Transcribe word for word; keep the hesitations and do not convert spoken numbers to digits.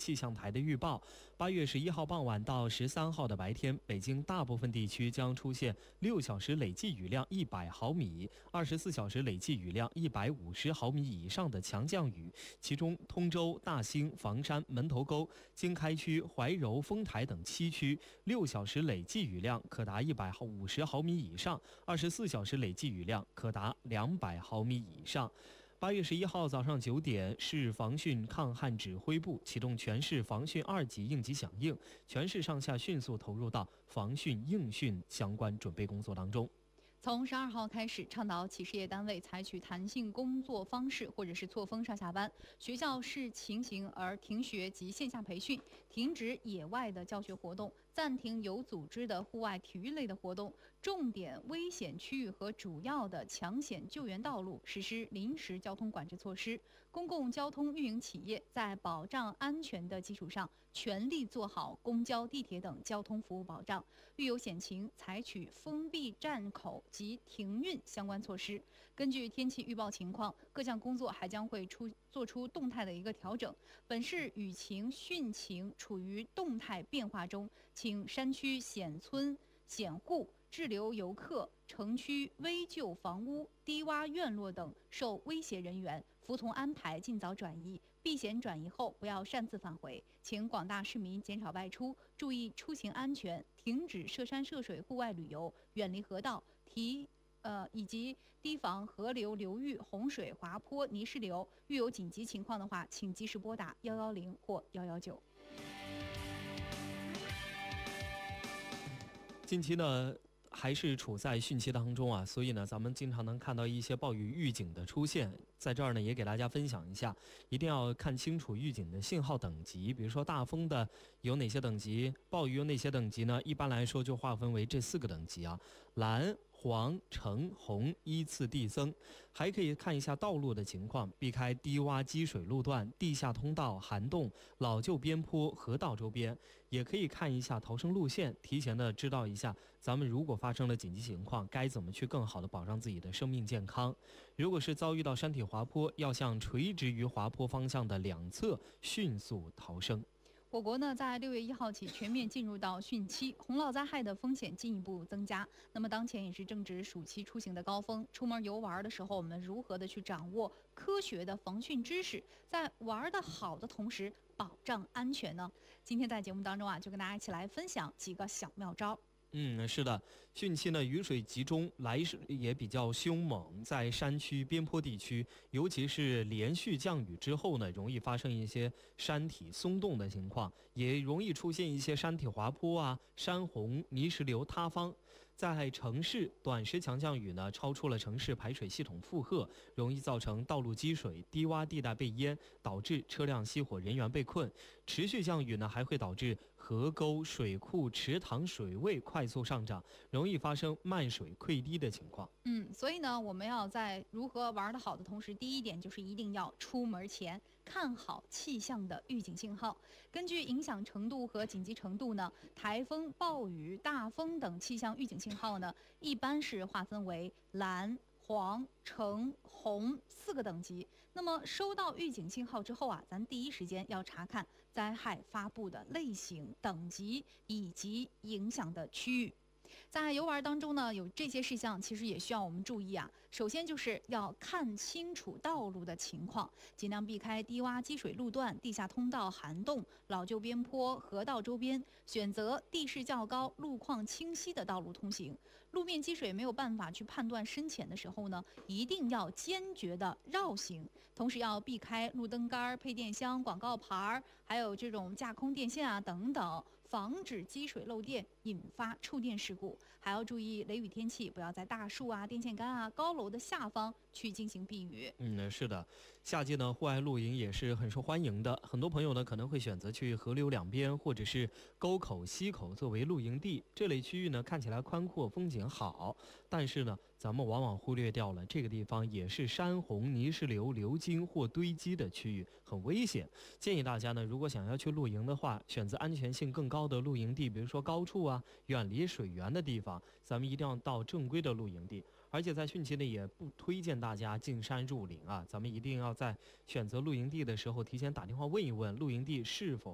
气象台的预报，八月十一号傍晚到十三号的白天，北京大部分地区将出现六小时累计雨量一百毫米、二十四小时累计雨量一百五十毫米以上的强降雨，其中通州、大兴、房山、门头沟、经开区、怀柔、丰台等七区六小时累计雨量可达一百五十毫米以上，二十四小时累计雨量可达两百毫米以上。八月十一号早上九点，市防汛抗旱指挥部启动全市防汛二级应急响应，全市上下迅速投入到防汛应汛相关准备工作当中。 从十二号开始，倡导企事业单位采取弹性工作方式，或者是错峰上下班。学校视情形而停学及线下培训，停止野外的教学活动，暂停有组织的户外体育类的活动。重点危险区域和主要的抢险救援道路实施临时交通管制措施。公共交通运营企业在保障安全的基础上，全力做好公交、地铁等交通服务保障。遇有险情，采取封闭站口及停运相关措施。根据天气预报情况，各项工作还将会出做出动态的一个调整。本市雨情、汛情处于动态变化中，请山区险村、险户、滞留游客、城区危旧房屋、低洼院落等受威胁人员，服从安排尽早转移，避险转移后不要擅自返回。请广大市民减少外出，注意出行安全，停止涉山涉水户外旅游，远离河道，提呃以及提防河流流域洪水、滑坡、泥石流。遇有紧急情况的话，请及时拨打一一零或一一九。 近期呢还是处在汛期当中啊，所以呢，咱们经常能看到一些暴雨预警的出现。在这儿呢，也给大家分享一下，一定要看清楚预警的信号等级。比如说大风的有哪些等级，暴雨有哪些等级呢？一般来说就划分为这四个等级啊，蓝、黄、橙、红依次递增。还可以看一下道路的情况，避开低洼积水路段、地下通道、涵洞、老旧边坡、河道周边。也可以看一下逃生路线，提前的知道一下咱们如果发生了紧急情况，该怎么去更好的保障自己的生命健康。如果是遭遇到山体滑坡，要向垂直于滑坡方向的两侧迅速逃生。 我国呢，在六月一号起全面进入到汛期，洪涝灾害的风险进一步增加。那么当前也是正值暑期出行的高峰，出门游玩的时候，我们如何的去掌握科学的防汛知识，在玩的好的同时保障安全呢？今天在节目当中啊，就跟大家一起来分享几个小妙招。 嗯，是的，汛期呢雨水集中，来势也比较凶猛，在山区边坡地区，尤其是连续降雨之后呢，容易发生一些山体松动的情况，也容易出现一些山体滑坡啊、山洪、泥石流塌方。在城市，短时强降雨呢超出了城市排水系统负荷，容易造成道路积水、低洼地带被淹，导致车辆熄火、人员被困。持续降雨呢还会导致河沟、水库、池塘水位快速上涨，容易发生漫水溃堤的情况。 嗯，所以呢，我们要在如何玩得好的同时，第一点就是一定要出门前看好气象的预警信号。根据影响程度和紧急程度呢，台风、暴雨、大风等气象预警信号呢，一般是划分为蓝、黄、橙、红四个等级。那么收到预警信号之后啊，咱第一时间要查看灾害发布的类型、等级以及影响的区域。在游玩当中呢，有这些事项其实也需要我们注意啊。首先就是要看清楚道路的情况，尽量避开低洼积水路段、地下通道、涵洞、老旧边坡、河道周边，选择地势较高、路况清晰的道路通行。路面积水没有办法去判断深浅的时候呢，一定要坚决的绕行，同时要避开路灯杆、配电箱、广告牌，还有这种架空电线啊等等，防止积水漏电引发触电事故。还要注意雷雨天气，不要在大树啊、电线杆啊、高楼的下方去进行避雨。 嗯，是的，夏季呢，户外露营也是很受欢迎的。很多朋友呢可能会选择去河流两边或者是沟口、溪口作为露营地。这类区域呢看起来宽阔，风景好，但是呢，咱们往往忽略掉了这个地方也是山洪、泥石流、流经或堆积的区域，很危险。建议大家呢，如果想要去露营的话，选择安全性更高的露营地，比如说高处啊、远离水源的地方，咱们一定要到正规的露营地。而且在汛期呢，也不推荐大家进山入林啊，咱们一定要在选择露营地的时候提前打电话问一问露营地是否